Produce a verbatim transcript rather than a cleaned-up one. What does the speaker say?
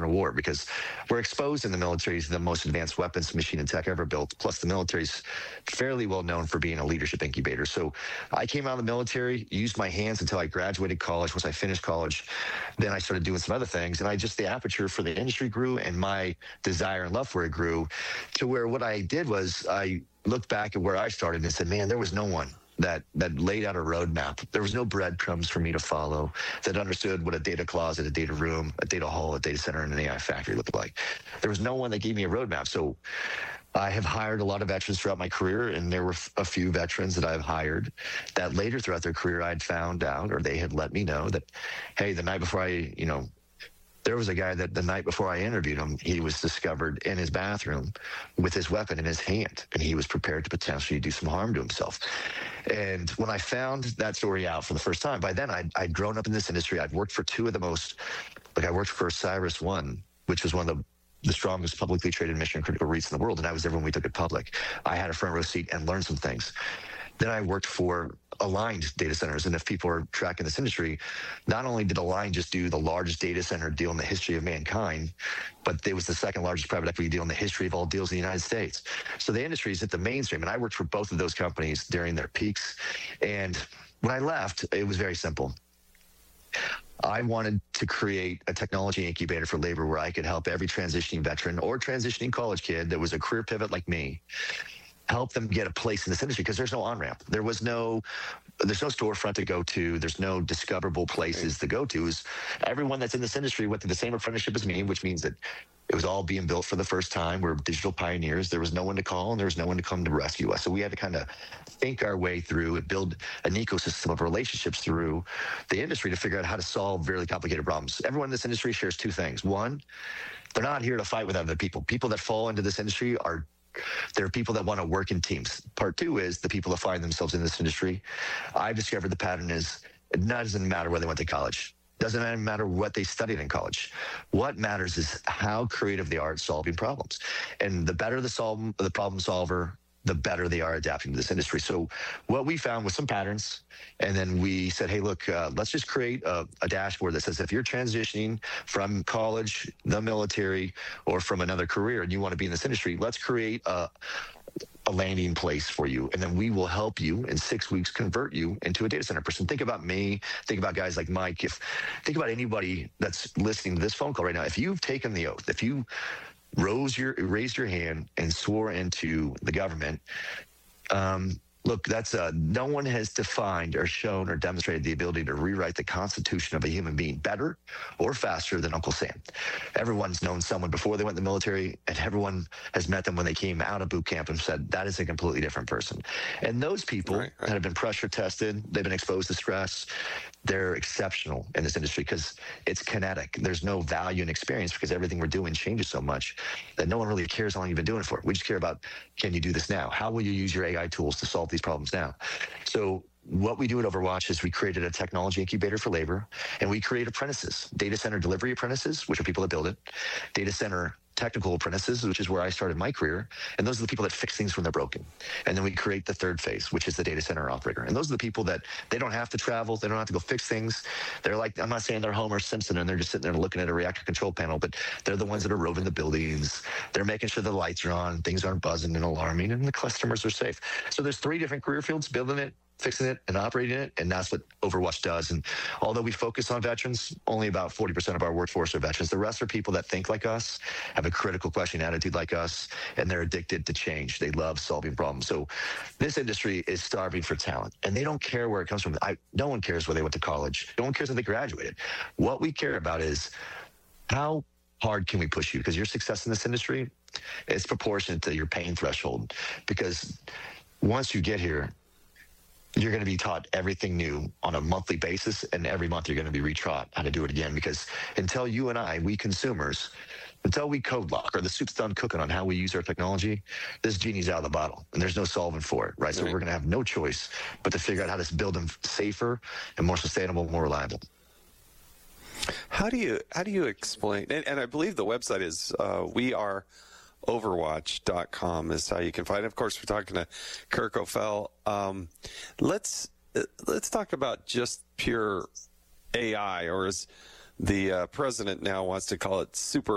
of war, because we're exposed in the military to the most advanced weapons, machine, and tech ever built. Plus, the military's fairly well known for being a leadership incubator. So I came out of the military, used my hands until I graduated college. Once I finished college, then I started doing some other things. And I just, the aperture for the industry grew, and my desire and love for it grew, to where what I did was I looked back at where I started and said, man, there was no one that that laid out a roadmap. There was no breadcrumbs for me to follow that understood what a data closet, a data room, a data hall, a data center, and an A I factory looked like. There was no one that gave me a roadmap. So I have hired a lot of veterans throughout my career, and there were a few veterans that I've hired that later throughout their career I'd found out, or they had let me know that, hey, the night before I, you know, there was a guy that the night before I interviewed him, he was discovered in his bathroom with his weapon in his hand, and he was prepared to potentially do some harm to himself. And when I found that story out for the first time, by then I'd, I'd grown up in this industry. I'd worked for two of the most, like I worked for Cyrus One, which was one of the the strongest publicly traded mission critical REITs in the world, and I was there when we took it public. I had a front row seat and learned some things. Then I worked for Aligned Data Centers, and if people are tracking this industry, not only did Aligned just do the largest data center deal in the history of mankind, but it was the second largest private equity deal in the history of all deals in the United States. So the industry is at the mainstream, and I worked for both of those companies during their peaks. And when I left, it was very simple. I wanted to create a technology incubator for labor where I could help every transitioning veteran or transitioning college kid that was a career pivot like me, help them get a place in this industry, because there's no on-ramp. There was no, there's no storefront to go to. There's no discoverable places to go to. Is everyone that's in this industry went through the same apprenticeship as me, which means that it was all being built for the first time. We're digital pioneers. There was no one to call, and there was no one to come to rescue us. So we had to kind of think our way through and build an ecosystem of relationships through the industry to figure out how to solve really complicated problems. Everyone in this industry shares two things. One, they're not here to fight with other people. People that fall into this industry are There are people that want to work in teams. Part two is the people that find themselves in this industry. I've discovered the pattern is it doesn't matter where they went to college. Doesn't even matter what they studied in college. What matters is how creative they are at solving problems. And the better the solve, the problem solver, the better they are adapting to this industry. So what we found was some patterns, and then we said, hey, look, uh, let's just create a, a dashboard that says if you're transitioning from college, the military, or from another career and you want to be in this industry, let's create a, a landing place for you. And then we will help you in six weeks convert you into a data center person. Think about me. Think about guys like Mike. If think about anybody that's listening to this phone call right now. If you've taken the oath, if you rose your raised your hand and swore into the government, um, look, that's uh, no one has defined or shown or demonstrated the ability to rewrite the constitution of a human being better or faster than Uncle Sam. Everyone's known someone before they went in the military, and everyone has met them when they came out of boot camp and said, that is a completely different person. And those people right, right. that have been pressure tested, they've been exposed to stress, they're exceptional in this industry because it's kinetic. There's no value in experience because everything we're doing changes so much that no one really cares how long you've been doing it for. We just care about, can you do this now? How will you use your A I tools to solve these problems now? So what we do at Overwatch is we created a technology incubator for labor, and we create apprentices, data center delivery apprentices, which are people that build it, data center technical apprentices, which is where I started my career. And those are the people that fix things when they're broken. And then we create the third phase, which is the data center operator. And those are the people that they don't have to travel. They don't have to go fix things. They're like, I'm not saying they're Homer Simpson and they're just sitting there looking at a reactor control panel, but they're the ones that are roving the buildings. They're making sure the lights are on, things aren't buzzing and alarming, and the customers are safe. So there's three different career fields: building it, fixing it, and operating it, and that's what Overwatch does. And although we focus on veterans, only about forty percent of our workforce are veterans. The rest are people that think like us, have a critical question attitude like us, and they're addicted to change. They love solving problems. So this industry is starving for talent, and they don't care where it comes from. I, no one cares where they went to college. No one cares if they graduated. What we care about is how hard can we push you? Because your success in this industry is proportionate to your pain threshold. Because once you get here, you're going to be taught everything new on a monthly basis, and every month you're going to be retaught how to do it again. Because until you and I, we consumers, until we code lock or the soup's done cooking on how we use our technology, this genie's out of the bottle, and there's no solving for it, right? So Right. we're going to have no choice but to figure out how to build them safer and more sustainable, more reliable. How do you how do you explain? And, and I believe the website is uh, we are overwatch dot com is how you can find it. Of course, we're talking to Kirk O'Fell. Um, let's let's talk about just pure A I, or as the uh, president now wants to call it, super